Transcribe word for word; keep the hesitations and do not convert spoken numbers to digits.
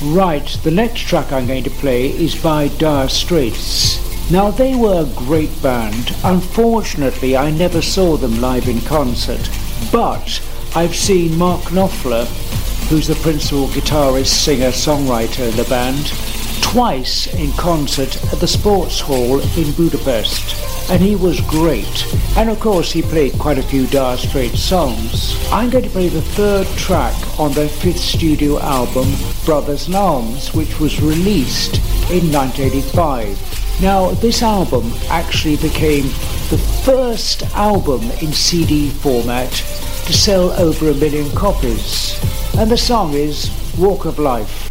Right, the next track I'm going to play is by Dire Straits. Now, they were a great band. Unfortunately, I never saw them live in concert, but I've seen Mark Knopfler, who's the principal guitarist, singer, songwriter in the band, twice in concert at the Sports Hall in Budapest, and he was great. And of course, he played quite a few Dire Straits songs. I'm going to play the third track on their fifth studio album, Brothers in Arms, which was released in nineteen eighty-five. Now, this album actually became the first album in C D format to sell over a million copies. And the song is Walk of Life.